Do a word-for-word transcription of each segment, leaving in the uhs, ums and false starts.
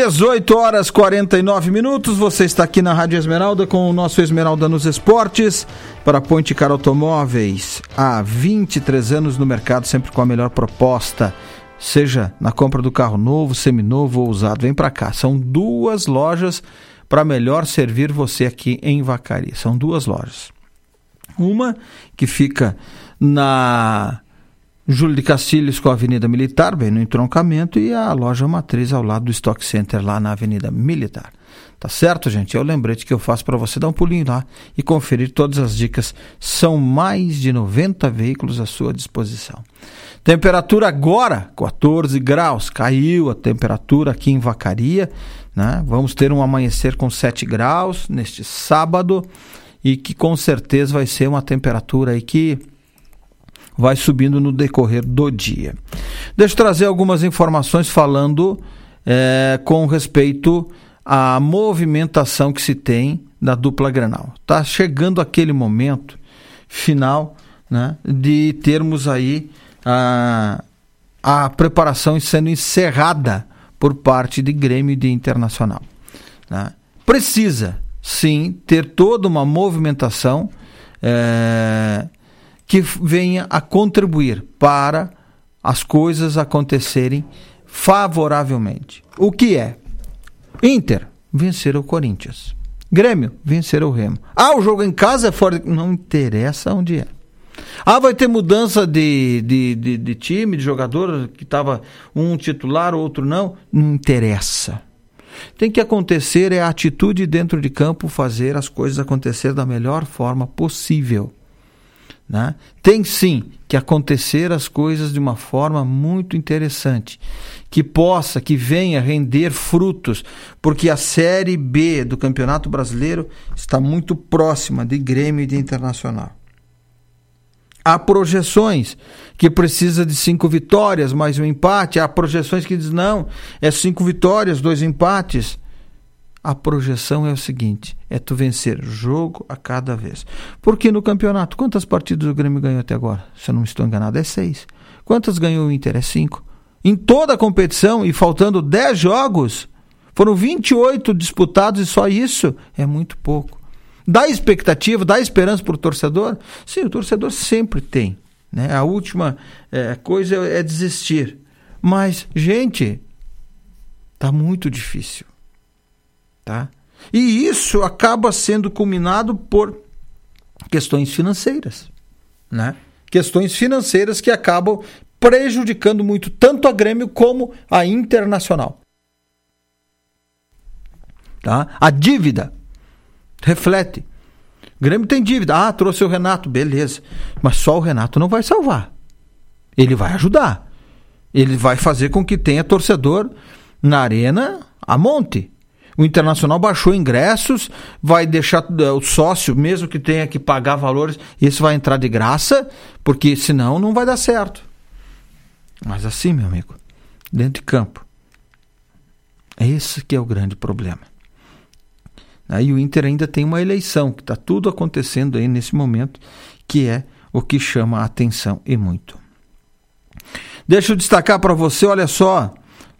dezoito horas e quarenta e nove minutos, você está aqui na Rádio Esmeralda com o nosso Esmeralda nos Esportes para Ponte Car Automóveis. Há vinte e três anos no mercado, sempre com a melhor proposta, seja na compra do carro novo, seminovo ou usado. Vem para cá, são duas lojas para melhor servir você aqui em Vacaria. São duas lojas. Uma que fica na Júlio de Castilhos com a Avenida Militar, bem no entroncamento, e a loja matriz ao lado do Stock Center, lá na Avenida Militar. Tá certo, gente? É o lembrete que eu faço para você dar um pulinho lá e conferir todas as dicas. São mais de noventa veículos à sua disposição. Temperatura agora, quatorze graus. Caiu a temperatura aqui em Vacaria, né? Vamos ter um amanhecer com sete graus neste sábado e que com certeza vai ser uma temperatura aí que vai subindo no decorrer do dia. Deixa eu trazer algumas informações falando é, com respeito à movimentação que se tem da dupla Grenal. Está chegando aquele momento final, né, de termos aí a, a preparação sendo encerrada por parte de Grêmio e de Internacional, né? Precisa, sim, ter toda uma movimentação é, que venha a contribuir para as coisas acontecerem favoravelmente. O que é? Inter, vencer o Corinthians. Grêmio, vencer o Remo. Ah, o jogo em casa é fora... Não interessa onde é. Ah, vai ter mudança de, de, de, de time, de jogador, que estava um titular, outro não. Não interessa. Tem que acontecer é a atitude dentro de campo, fazer as coisas acontecer da melhor forma possível. Né? Tem sim que acontecer as coisas de uma forma muito interessante, que possa, que venha render frutos, porque a Série B do Campeonato Brasileiro está muito próxima de Grêmio e de Internacional. Há projeções que precisa de cinco vitórias mais um empate, há projeções que dizem não, é cinco vitórias, dois empates. A projeção é o seguinte, é tu vencer jogo a cada vez. Porque no campeonato, quantas partidas o Grêmio ganhou até agora? Se eu não estou enganado, é seis. Quantas ganhou o Inter? É cinco. Em toda a competição, e faltando dez jogos, foram vinte e oito disputados e só isso é muito pouco. Dá expectativa, dá esperança para o torcedor? Sim, o torcedor sempre tem, né? A última é, coisa é desistir. Mas, gente, tá muito difícil. Tá? E isso acaba sendo culminado por questões financeiras, né? Questões financeiras que acabam prejudicando muito tanto a Grêmio como a Internacional. Tá? A dívida reflete. O Grêmio tem dívida. Ah, trouxe o Renato, beleza. Mas só o Renato não vai salvar. Ele vai ajudar. Ele vai fazer com que tenha torcedor na arena a monte. O Internacional baixou ingressos, vai deixar o sócio, mesmo que tenha que pagar valores, esse vai entrar de graça, porque senão não vai dar certo. Mas assim, meu amigo, dentro de campo, é esse que é o grande problema. Aí o Inter ainda tem uma eleição, que está tudo acontecendo aí nesse momento, que é o que chama a atenção e muito. Deixa eu destacar para você, olha só,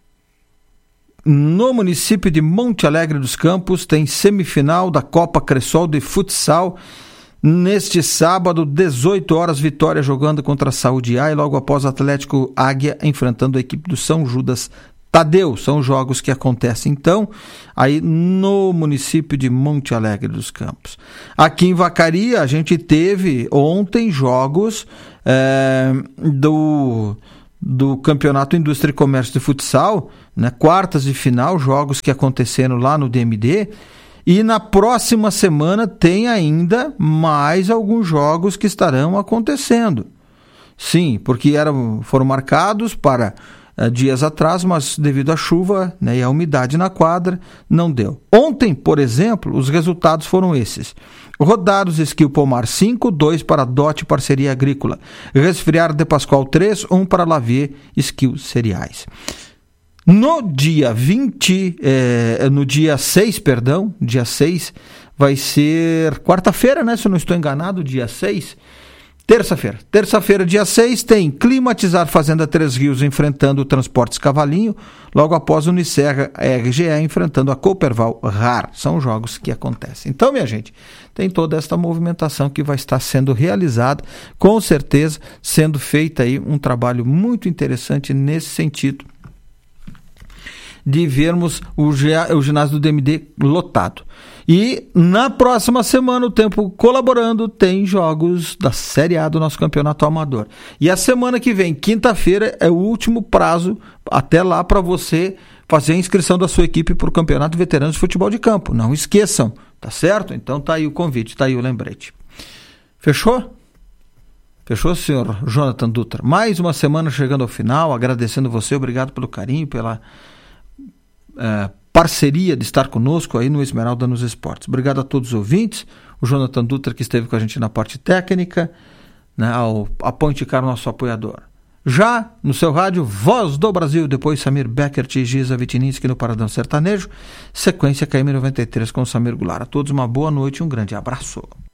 no município de Monte Alegre dos Campos tem semifinal da Copa Cressol de Futsal. Neste sábado, dezoito horas, Vitória jogando contra a Saúde A e logo após Atlético Águia enfrentando a equipe do São Judas Tadeu. São jogos que acontecem então aí no município de Monte Alegre dos Campos. Aqui em Vacaria a gente teve ontem jogos é, do... do Campeonato Indústria e Comércio de Futsal, né? Quartas de final, jogos que aconteceram lá no D M D, e na próxima semana tem ainda mais alguns jogos que estarão acontecendo. Sim, porque eram, foram marcados para uh, dias atrás, mas devido à chuva, né, e à umidade na quadra, não deu. Ontem, por exemplo, os resultados foram esses. Rodados Skill Pomar cinco, dois para Dote Parceria Agrícola. Resfriar de Pascoal três, um para Lavier Skill Cereais. No dia vinte, eh, no dia seis, perdão, dia seis, vai ser quarta-feira, né? Se eu não estou enganado, dia seis. Terça-feira. Terça-feira, dia seis, tem Climatizar Fazenda Três Rios enfrentando o Transportes Cavalinho, logo após Unicerra R G E enfrentando a Cooperval R A R. São jogos que acontecem. Então, minha gente, tem toda esta movimentação que vai estar sendo realizada, com certeza sendo feita aí um trabalho muito interessante nesse sentido, de vermos o, o ginásio do D M D lotado. E na próxima semana, o Tempo colaborando, tem jogos da Série A do nosso campeonato amador. E a semana que vem, quinta-feira, é o último prazo até lá para você fazer a inscrição da sua equipe para o Campeonato de Veteranos de Futebol de Campo. Não esqueçam, tá certo? Então tá aí o convite, tá aí o lembrete. Fechou? Fechou, senhor Jonathan Dutra? Mais uma semana chegando ao final, agradecendo você, obrigado pelo carinho, pela Uh, parceria de estar conosco aí no Esmeralda nos Esportes. Obrigado a todos os ouvintes, o Jonathan Dutra que esteve com a gente na parte técnica, né, ao, a Ponte Car, nosso apoiador. Já no seu rádio, Voz do Brasil, depois Samir Beckert e Giza Vitininski no Paradão Sertanejo, sequência K M noventa e três com o Samir Goulart. A todos uma boa noite e um grande abraço.